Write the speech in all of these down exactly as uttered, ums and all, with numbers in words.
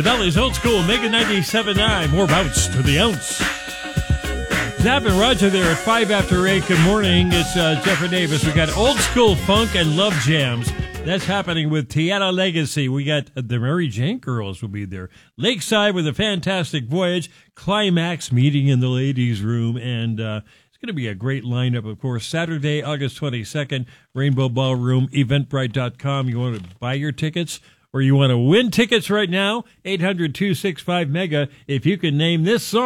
Valley's Old School, Mega ninety-seven point nine. More bounce to the ounce. Zap and Roger there at five after eight. Good morning. It's uh, Jeffrey Davis. We got Old School Funk and Love Jams. That's happening with Tiana Legacy. We got uh, the Mary Jane Girls will be there. Lakeside with a Fantastic Voyage. Climax meeting in the ladies' room. And uh, it's going to be a great lineup, of course. Saturday, August twenty-second, Rainbow Ballroom, eventbrite dot com. You want to buy your tickets? Or you want to win tickets right now? eight hundred, two six five, MEGA if you can name this song.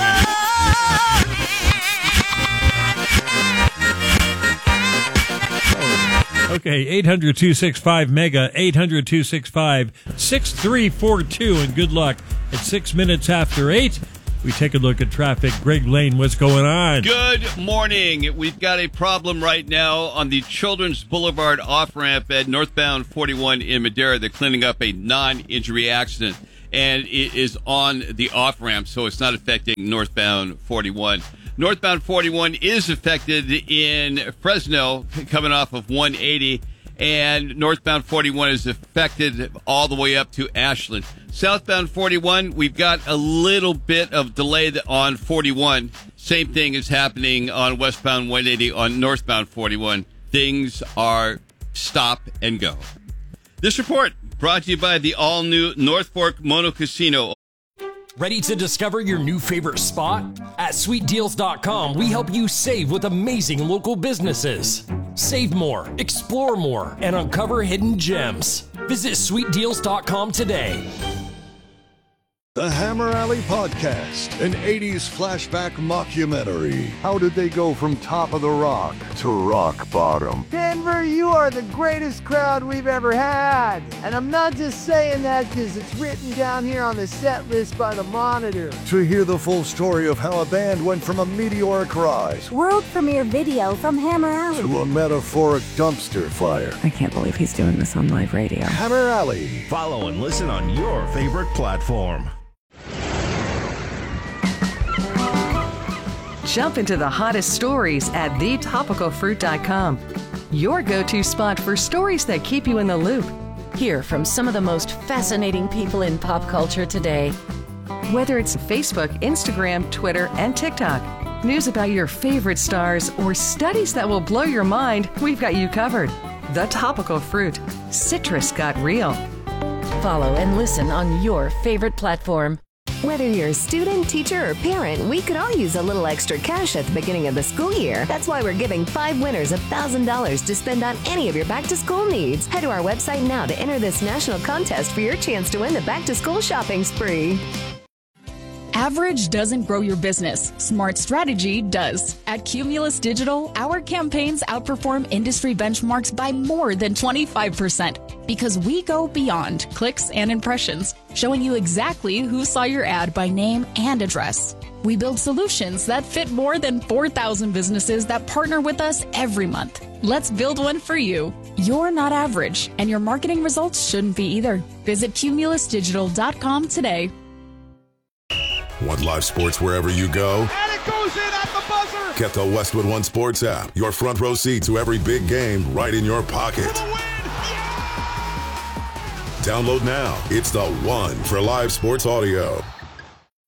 Okay, eight hundred, two six five, MEGA, eight hundred, two six five, six three four two, and good luck. At six minutes after eight, we take a look at traffic. Greg Lane, what's going on? Good morning. We've got a problem right now on the Children's Boulevard off-ramp at northbound forty-one in Madera. They're cleaning up a non-injury accident, and it is on the off-ramp, so it's not affecting northbound forty-one. Northbound forty-one is affected in Fresno, coming off of one eighty, and northbound forty-one is affected all the way up to Ashland. Southbound forty-one, we've got a little bit of delay on forty-one. Same thing is happening on westbound one eighty on northbound forty-one. Things are stop and go. This report brought to you by the all-new North Fork Mono Casino. Ready to discover your new favorite spot? At sweet deals dot com, we help you save with amazing local businesses. Save more, explore more, and uncover hidden gems. Visit sweet deals dot com today. The Hammer Alley Podcast, an eighties flashback mockumentary. How did they go from top of the rock to rock bottom? Denver, you are the greatest crowd we've ever had. And I'm not just saying that because it's written down here on the set list by the Monitor. To hear the full story of how a band went from a meteoric rise, world premiere video from Hammer Alley, to a metaphoric dumpster fire. I can't believe he's doing this on live radio. Hammer Alley. Follow and listen on your favorite platform. Jump into the hottest stories at the topical fruit dot com. Your go-to spot for stories that keep you in the loop. Hear from some of the most fascinating people in pop culture today. Whether it's Facebook, Instagram, Twitter, and TikTok, news about your favorite stars, or studies that will blow your mind, we've got you covered. The Topical Fruit. Citrus got real. Follow and listen on your favorite platform. Whether you're a student, teacher, or parent, we could all use a little extra cash at the beginning of the school year. That's why we're giving five winners one thousand dollars to spend on any of your back-to-school needs. Head to our website now to enter this national contest for your chance to win the back-to-school shopping spree. Average doesn't grow your business. Smart strategy does. At Cumulus Digital, our campaigns outperform industry benchmarks by more than twenty-five percent because we go beyond clicks and impressions, showing you exactly who saw your ad by name and address. We build solutions that fit more than four thousand businesses that partner with us every month. Let's build one for you. You're not average, and your marketing results shouldn't be either. Visit cumulus digital dot com today. Want live sports wherever you go? And it goes in at the buzzer! Get the Westwood One Sports app. Your front row seat to every big game right in your pocket. Yeah! Download now. It's the one for live sports audio.